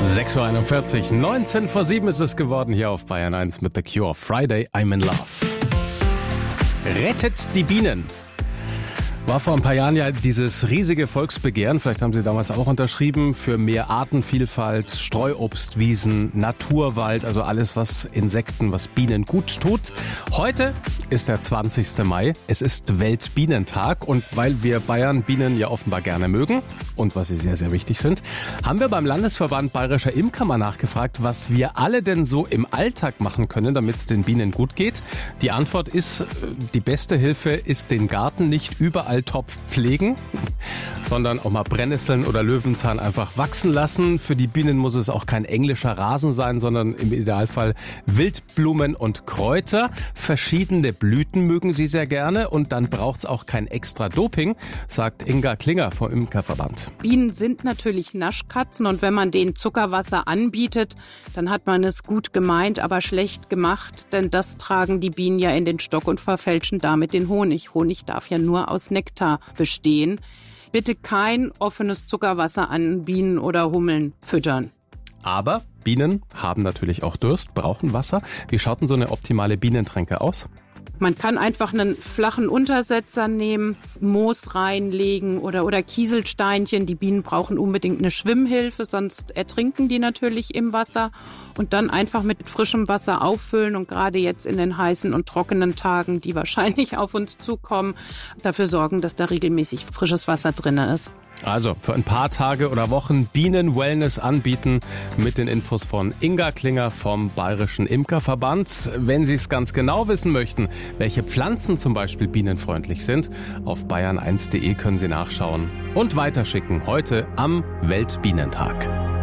6.41 Uhr, 19 vor 7 ist es geworden hier auf Bayern 1 mit The Cure. Friday, I'm in Love. Rettet die Bienen. War vor ein paar Jahren ja dieses riesige Volksbegehren, vielleicht haben Sie damals auch unterschrieben, für mehr Artenvielfalt, Streuobstwiesen, Naturwald, also alles, was Insekten, was Bienen gut tut. Heute ist der 20. Mai, es ist Weltbienentag und weil wir Bayern Bienen ja offenbar gerne mögen und was sie sehr, sehr wichtig sind, haben wir beim Landesverband Bayerischer Imker mal nachgefragt, was wir alle denn so im Alltag machen können, damit es den Bienen gut geht. Die Antwort ist, die beste Hilfe ist, den Garten nicht überall top pflegen, sondern auch mal Brennnesseln oder Löwenzahn einfach wachsen lassen. Für die Bienen muss es auch kein englischer Rasen sein, sondern im Idealfall Wildblumen und Kräuter. Verschiedene Blüten mögen sie sehr gerne und dann braucht es auch kein extra Doping, sagt Inga Klinger vom Imkerverband. Bienen sind natürlich Naschkatzen und wenn man denen Zuckerwasser anbietet, dann hat man es gut gemeint, aber schlecht gemacht, denn das tragen die Bienen ja in den Stock und verfälschen damit den Honig. Honig darf ja nur aus Nektar bestehen. Bitte kein offenes Zuckerwasser an Bienen oder Hummeln füttern. Aber Bienen haben natürlich auch Durst, brauchen Wasser. Wie schaut denn so eine optimale Bienentränke aus? Man kann einfach einen flachen Untersetzer nehmen, Moos reinlegen oder Kieselsteinchen. Die Bienen brauchen unbedingt eine Schwimmhilfe, sonst ertrinken die natürlich im Wasser. Und dann einfach mit frischem Wasser auffüllen und gerade jetzt in den heißen und trockenen Tagen, die wahrscheinlich auf uns zukommen, dafür sorgen, dass da regelmäßig frisches Wasser drin ist. Also für ein paar Tage oder Wochen Bienen-Wellness anbieten mit den Infos von Inga Klinger vom Bayerischen Imkerverband. Wenn Sie es ganz genau wissen möchten, welche Pflanzen zum Beispiel bienenfreundlich sind, auf bayern1.de können Sie nachschauen und weiterschicken heute am Weltbienentag.